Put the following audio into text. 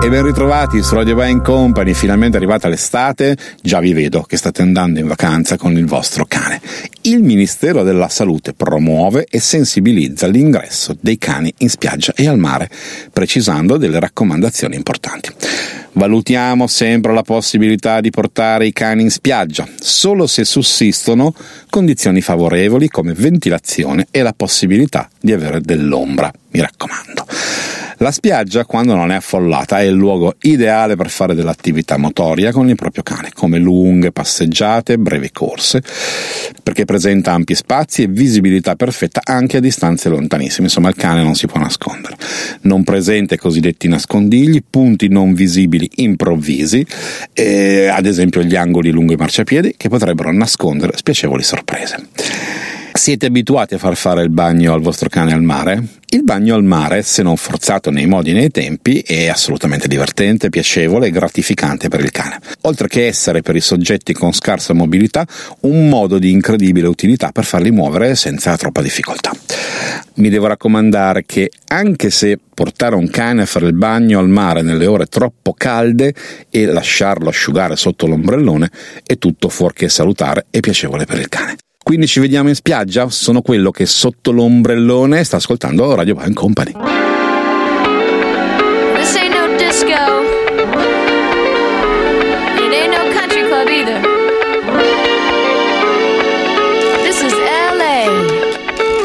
E ben ritrovati su Radio Vai Company, finalmente arrivata l'estate, già vi vedo che state andando in vacanza con il vostro cane. Il Ministero della Salute promuove e sensibilizza l'ingresso dei cani in spiaggia e al mare, precisando delle raccomandazioni importanti. Valutiamo sempre la possibilità di portare i cani in spiaggia, solo se sussistono condizioni favorevoli come ventilazione e la possibilità di avere dell'ombra, mi raccomando. La spiaggia, quando non è affollata, è il luogo ideale per fare dell'attività motoria con il proprio cane, come lunghe passeggiate, brevi corse, perché presenta ampi spazi e visibilità perfetta anche a distanze lontanissime. Insomma, il cane non si può nascondere. Non presenta i cosiddetti nascondigli, punti non visibili improvvisi, ad esempio gli angoli lungo i marciapiedi, che potrebbero nascondere spiacevoli sorprese. Siete abituati a far fare il bagno al vostro cane al mare? Il bagno al mare, se non forzato nei modi e nei tempi, è assolutamente divertente, piacevole e gratificante per il cane. Oltre che essere per i soggetti con scarsa mobilità un modo di incredibile utilità per farli muovere senza troppa difficoltà. Mi devo raccomandare che anche se portare un cane a fare il bagno al mare nelle ore troppo calde e lasciarlo asciugare sotto l'ombrellone è tutto fuorché salutare e piacevole per il cane. Quindi ci vediamo in spiaggia? Sono quello che sotto l'ombrellone sta ascoltando Radio Vai Company.